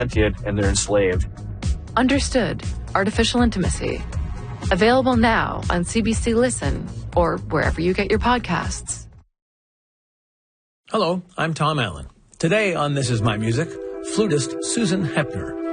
sentient and they're enslaved. Understood. Artificial Intimacy. Available now on CBC Listen or wherever you get your podcasts. Hello, I'm Tom Allen. Today on This Is My Music, flutist Susan Hepner.